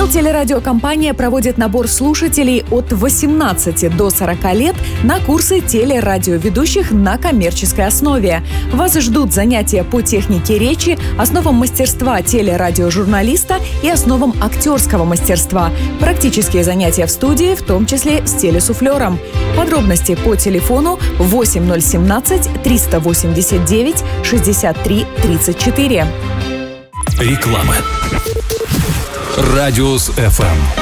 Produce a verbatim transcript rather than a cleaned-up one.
Мелтелерадиокомпания проводит набор слушателей от восемнадцати до сорока лет на курсы телерадиоведущих на коммерческой основе. Вас ждут занятия по технике речи, основам мастерства телерадиожурналиста и основам актерского мастерства. Практические занятия в студии, в том числе с телесуфлером. Подробности по телефону восемь ноль семнадцать триста восемьдесят девять шестьдесят три тридцать четыре. Реклама. Радиус эф эм.